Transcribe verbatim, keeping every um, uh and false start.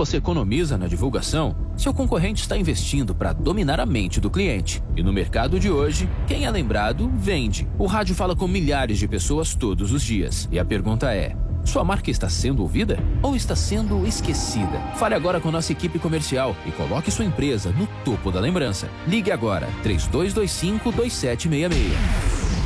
você economiza na divulgação, seu concorrente está investindo para dominar a mente do cliente. E no mercado de hoje, quem é lembrado, vende. O rádio fala com milhares de pessoas todos os dias. E a pergunta é: sua marca está sendo ouvida ou está sendo esquecida? Fale agora com nossa equipe comercial e coloque sua empresa no topo da lembrança. Ligue agora, três dois dois cinco, dois sete seis seis.